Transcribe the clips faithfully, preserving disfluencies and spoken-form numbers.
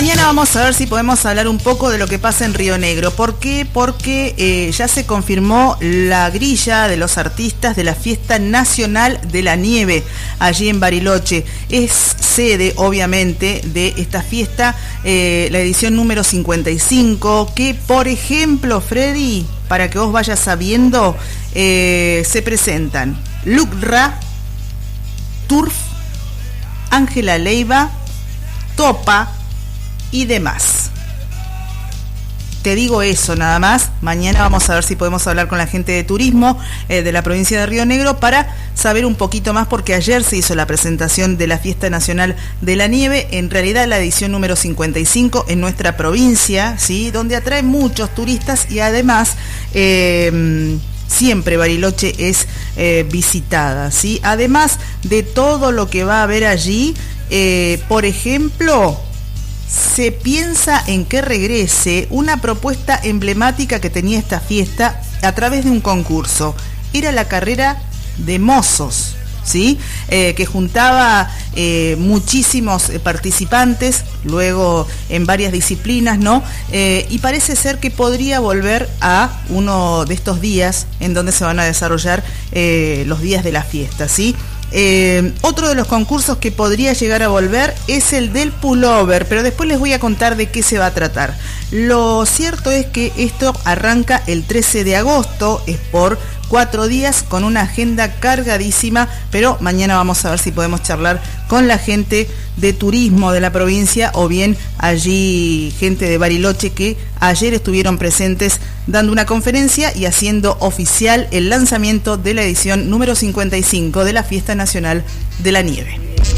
Mañana vamos a ver si podemos hablar un poco de lo que pasa en Río Negro. ¿Por qué? Porque eh, ya se confirmó la grilla de los artistas de la Fiesta Nacional de la Nieve allí en Bariloche. Es sede, obviamente, de esta fiesta, eh, la edición número cincuenta y cinco, que, por ejemplo, Freddy, para que vos vayas sabiendo, eh, se presentan Lucra, Turf, Ángela Leiva, Topa y demás. Te digo eso nada más. Mañana vamos a ver si podemos hablar con la gente de turismo eh, de la provincia de Río Negro para saber un poquito más, porque ayer se hizo la presentación de la Fiesta Nacional de la Nieve, en realidad la edición número cincuenta y cinco en nuestra provincia, ¿sí? Donde atrae muchos turistas y además eh, siempre Bariloche es eh, visitada, ¿sí? Además de todo lo que va a haber allí, eh, por ejemplo, se piensa en que regrese una propuesta emblemática que tenía esta fiesta a través de un concurso. Era la carrera de mozos, ¿sí? Eh, que juntaba eh, muchísimos participantes, luego en varias disciplinas, ¿no? Eh, y parece ser que podría volver a uno de estos días en donde se van a desarrollar eh, los días de la fiesta, ¿sí? Eh, otro de los concursos que podría llegar a volver es el del pullover, pero después les voy a contar de qué se va a tratar. Lo cierto es que esto arranca el trece de agosto, es por cuatro días con una agenda cargadísima, pero mañana vamos a ver si podemos charlar con la gente de turismo de la provincia o bien allí gente de Bariloche que ayer estuvieron presentes dando una conferencia y haciendo oficial el lanzamiento de la edición número cincuenta y cinco de la Fiesta Nacional de la Nieve.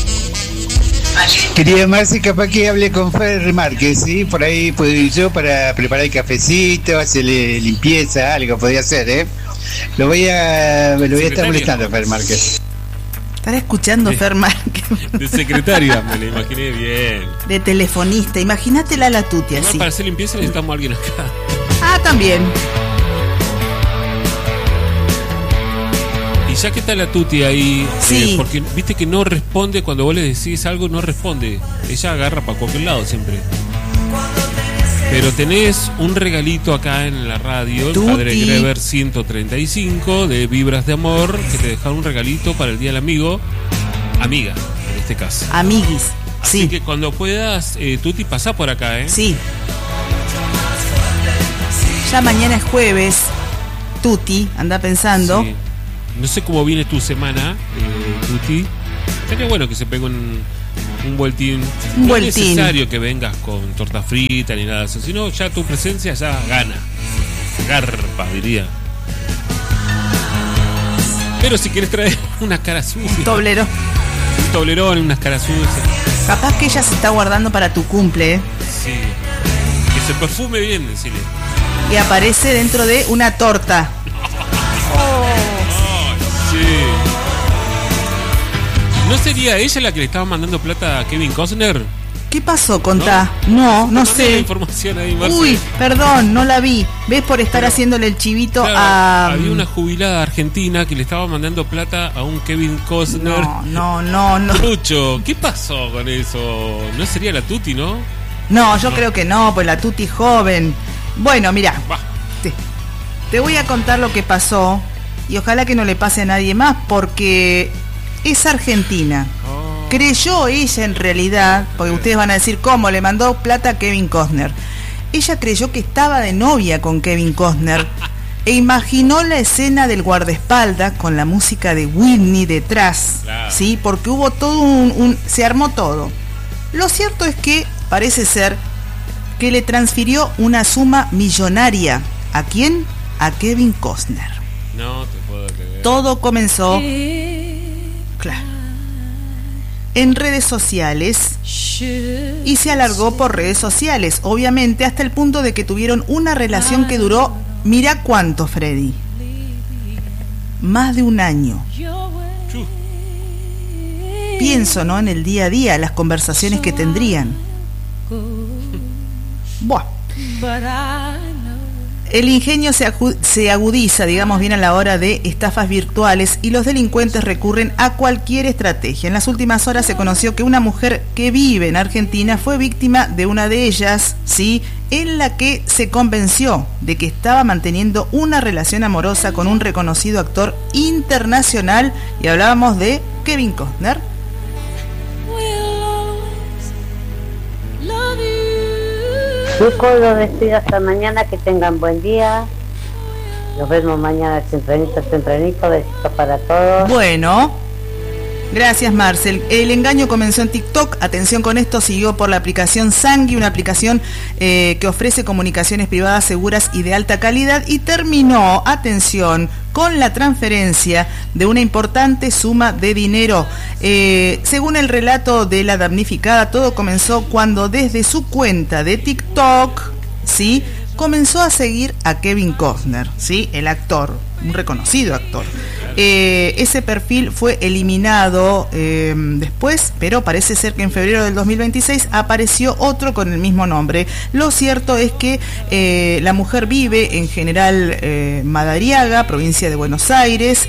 Quería Marci, capaz que hable con Fer Márquez, ¿sí? Por ahí puedo ir yo para preparar el cafecito, hacerle limpieza, algo podría hacer, ¿eh? Lo voy a, lo voy a estar molestando, Fer Márquez. Estará escuchando de, Fer Márquez. De secretaria, me la imaginé bien. De telefonista, imagínatela a la Tuti así. Para hacer limpieza necesitamos a alguien acá. Ah, también. Y ya que está la Tuti ahí, sí. eh, porque viste que no responde cuando vos le decís algo, no responde. Ella agarra para cualquier lado siempre. Pero tenés un regalito acá en la radio, Tuti. El Padre Greber ciento treinta y cinco de Vibras de Amor, que te dejaron un regalito para el Día del Amigo, amiga, en este caso. Amiguis, Así sí. que cuando puedas, eh, Tuti, pasá por acá, ¿eh? Sí. Ya mañana es jueves, Tuti, anda pensando. Sí. No sé cómo viene tu semana, eh, Tuti. Sería bueno que se pegue un, un vueltín. Un no vueltín. es necesario que vengas con torta frita ni nada de eso, sino ya tu presencia ya gana. Garpa, diría. Pero si quieres traer unas caras sucias. Un toblero. Un toblerón, unas caras sucias. Capaz que ella se está guardando para tu cumple, ¿eh? Sí. Que se perfume bien, decirle. Y aparece dentro de una torta. Sí. ¿No sería ella la que le estaba mandando plata a Kevin Costner? ¿Qué pasó, contá? No, no, no sé. La información ahí, Marce. Uy, perdón, no la vi. ¿Ves por estar Pero, haciéndole el chivito claro, a...? Había una jubilada argentina que le estaba mandando plata a un Kevin Costner. No, no, no, no. Lucho, ¿qué pasó con eso? ¿No sería la Tuti, no? No, yo no. creo que no, pues la Tuti joven. Bueno, mirá, te, te voy a contar lo que pasó y ojalá que no le pase a nadie más porque es argentina. Oh. Creyó ella en realidad, porque sí. Ustedes van a decir cómo le mandó plata a Kevin Costner. Ella creyó que estaba de novia con Kevin Costner e imaginó la escena del guardaespaldas con la música de Whitney detrás, claro. ¿Sí? Porque hubo todo un, un... se armó todo. Lo cierto es que parece ser que le transfirió una suma millonaria. ¿A quién? A Kevin Costner. No te puedo creer. Todo comenzó, claro, en redes sociales y se alargó por redes sociales, obviamente, hasta el punto de que tuvieron una relación que duró, mira cuánto, Freddy, más de un año. Pienso, ¿no? En el día a día, las conversaciones que tendrían. Buah. El ingenio se, acu- se agudiza, digamos bien, a la hora de estafas virtuales y los delincuentes recurren a cualquier estrategia. En las últimas horas se conoció que una mujer que vive en Argentina fue víctima de una de ellas, ¿sí?, en la que se convenció de que estaba manteniendo una relación amorosa con un reconocido actor internacional, y hablábamos de Kevin Costner. Chicos, los despido hasta mañana, que tengan buen día. Nos vemos mañana tempranito, tempranito. Besitos para todos. Bueno, gracias, Marcel. El engaño comenzó en TikTok. Atención con esto, siguió por la aplicación Sangui, una aplicación eh, que ofrece comunicaciones privadas seguras y de alta calidad, y terminó, atención, con la transferencia de una importante suma de dinero. Eh, según el relato de la damnificada, todo comenzó cuando desde su cuenta de TikTok, ¿sí?, comenzó a seguir a Kevin Costner, ¿sí?, el actor, un reconocido actor. Eh, ese perfil fue eliminado eh, después, pero parece ser que en febrero del dos mil veintiséis apareció otro con el mismo nombre. Lo cierto es que eh, la mujer vive en General eh, Madariaga, provincia de Buenos Aires.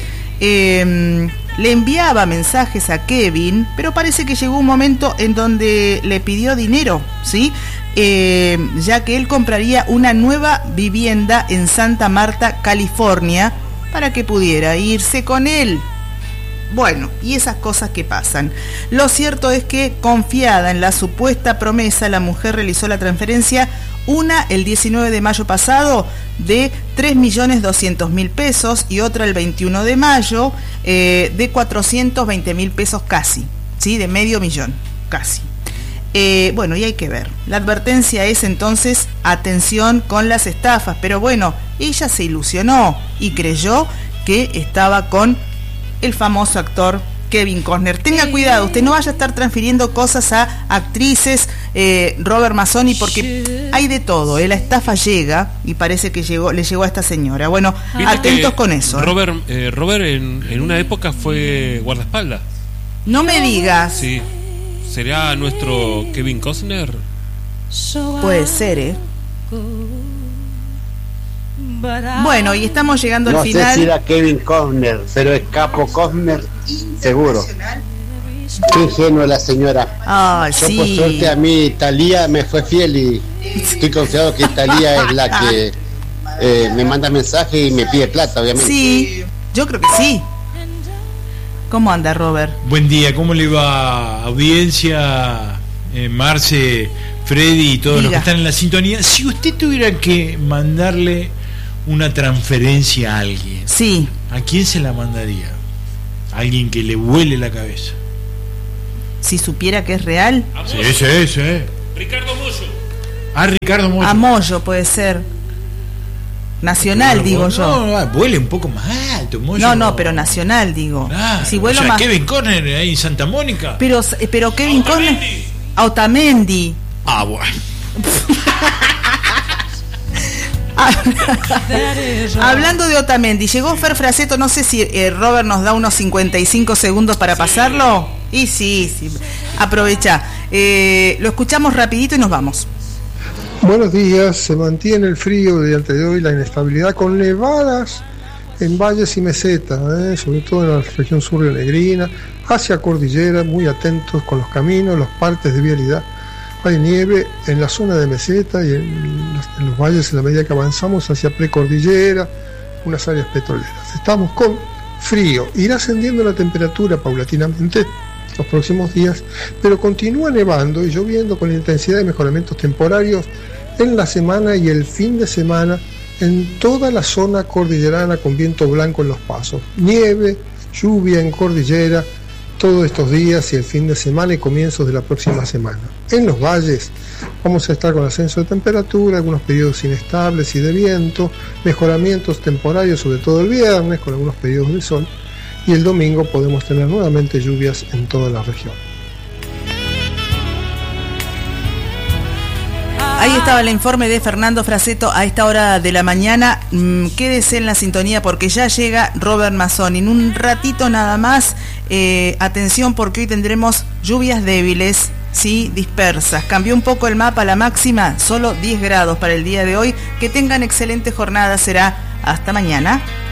Eh, le enviaba mensajes a Kevin, pero parece que llegó un momento en donde le pidió dinero, ¿sí?, eh, ya que él compraría una nueva vivienda en Santa Marta, California, para que pudiera irse con él. Bueno, y esas cosas que pasan. Lo cierto es que, confiada en la supuesta promesa, la mujer realizó la transferencia, una el diecinueve de mayo pasado de tres millones doscientos mil pesos y otra el veintiuno de mayo eh, de cuatrocientos veinte mil pesos casi, ¿sí?, de medio millón, casi. Eh, bueno, y hay que ver. La advertencia es entonces, atención con las estafas, pero bueno, ella se ilusionó y creyó que estaba con el famoso actor Kevin Costner. Tenga cuidado, usted no vaya a estar transfiriendo cosas a actrices, eh, Robert Mazzoni, porque hay de todo, ¿eh? La estafa llega y parece que llegó, le llegó a esta señora. Bueno, atentos con eso. Robert, eh, Robert en, en una época fue guardaespaldas. No me digas. Sí. ¿Será nuestro Kevin Costner? Puede ser, ¿eh? Bueno, y estamos llegando no al final. No sé si era Kevin Costner, pero es Capo Costner, seguro. Qué ingenua la señora. Ah, Yo, sí. por suerte, a mí Talía me fue fiel y estoy confiado que Talía es la que eh, me manda mensaje y me pide plata, obviamente. Sí, yo creo que sí. ¿Cómo anda, Robert? Buen día, ¿cómo le va, audiencia, eh, Marce, Freddy y todos Diga. Los que están en la sintonía? Si usted tuviera que mandarle una transferencia a alguien, sí, ¿a quién se la mandaría? ¿A alguien que le vuele la cabeza? Si supiera que es real. Sí, sí, sí. Ricardo Mollo. Ah, Ricardo Mollo. A Mollo puede ser. Nacional, pero, digo no, yo. No, vuele un poco más alto, Mollo. No, no, pero nacional, digo. Ah, si vuelo o sea, más... Kevin Costner ahí en Santa Mónica. Pero, pero Kevin Costner... Otamendi. Ah, bueno. Hablando de Otamendi, llegó Fer Fraceto, no sé si eh, Robert nos da unos cincuenta y cinco segundos para sí. pasarlo. Y sí, sí, aprovecha. Eh, lo escuchamos rapidito y nos vamos. Buenos días, se mantiene el frío de antes de hoy, la inestabilidad con nevadas en valles y mesetas, ¿eh? sobre todo en la región sur rionegrina, hacia cordillera, muy atentos con los caminos, los partes de vialidad. Hay nieve en la zona de meseta y en los, en los valles en la medida que avanzamos hacia precordillera, unas áreas petroleras. Estamos con frío, irá ascendiendo la temperatura paulatinamente los próximos días, pero continúa nevando y lloviendo con intensidad de mejoramientos temporarios en la semana y el fin de semana en toda la zona cordillerana con viento blanco en los pasos. Nieve, lluvia en cordillera todos estos días y el fin de semana y comienzos de la próxima semana. En los valles vamos a estar con ascenso de temperatura, algunos periodos inestables y de viento, mejoramientos temporarios sobre todo el viernes con algunos periodos de sol, y el domingo podemos tener nuevamente lluvias en toda la región. Ahí estaba el informe de Fernando Fraceto a esta hora de la mañana. Mm, quédese en la sintonía porque ya llega Robert Mazzoni. En un ratito nada más, eh, atención porque hoy tendremos lluvias débiles, sí, dispersas. Cambió un poco el mapa, la máxima, solo diez grados para el día de hoy. Que tengan excelente jornada, será hasta mañana.